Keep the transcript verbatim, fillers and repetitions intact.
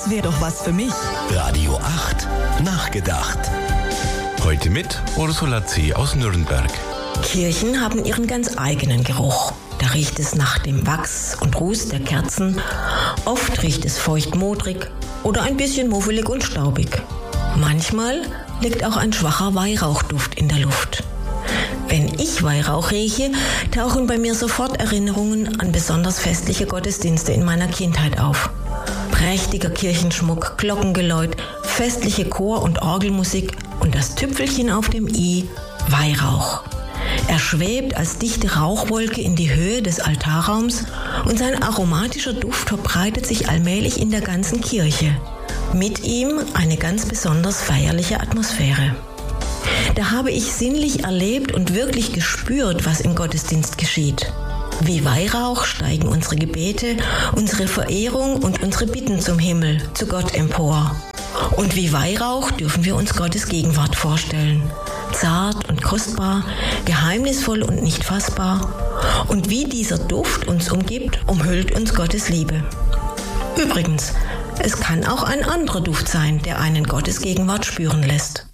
Das wäre doch was für mich. Radio acht, nachgedacht. Heute mit Ursula C. aus Nürnberg. Kirchen haben ihren ganz eigenen Geruch. Da riecht es nach dem Wachs und Ruß der Kerzen. Oft riecht es feucht-modrig oder ein bisschen muffelig und staubig. Manchmal liegt auch ein schwacher Weihrauchduft in der Luft. Wenn ich Weihrauch rieche, tauchen bei mir sofort Erinnerungen an besonders festliche Gottesdienste in meiner Kindheit auf. Prächtiger Kirchenschmuck, Glockengeläut, festliche Chor- und Orgelmusik und das Tüpfelchen auf dem i, Weihrauch. Er schwebt als dichte Rauchwolke in die Höhe des Altarraums und sein aromatischer Duft verbreitet sich allmählich in der ganzen Kirche. Mit ihm eine ganz besonders feierliche Atmosphäre. Da habe ich sinnlich erlebt und wirklich gespürt, was im Gottesdienst geschieht. Wie Weihrauch steigen unsere Gebete, unsere Verehrung und unsere Bitten zum Himmel, zu Gott empor. Und wie Weihrauch dürfen wir uns Gottes Gegenwart vorstellen. Zart und kostbar, geheimnisvoll und nicht fassbar. Und wie dieser Duft uns umgibt, umhüllt uns Gottes Liebe. Übrigens, es kann auch ein anderer Duft sein, der einen Gottes Gegenwart spüren lässt.